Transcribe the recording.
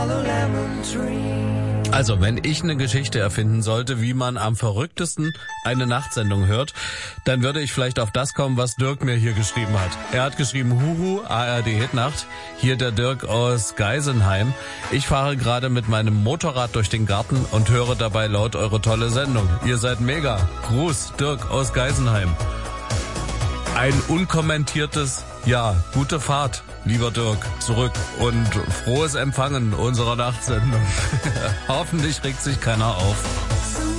Also, wenn ich eine Geschichte erfinden sollte, wie man am verrücktesten eine Nachtsendung hört, dann würde ich vielleicht auf das kommen, was Dirk mir hier geschrieben hat. Er hat geschrieben, Huhu, ARD Hitnacht. Hier der Dirk aus Geisenheim. Ich fahre gerade mit meinem Motorrad durch den Garten und höre dabei laut eure tolle Sendung. Ihr seid mega. Gruß, Dirk aus Geisenheim. Ein unkommentiertes Ja, gute Fahrt, lieber Dirk, zurück und frohes Empfangen unserer Nachtsendung. Hoffentlich regt sich keiner auf.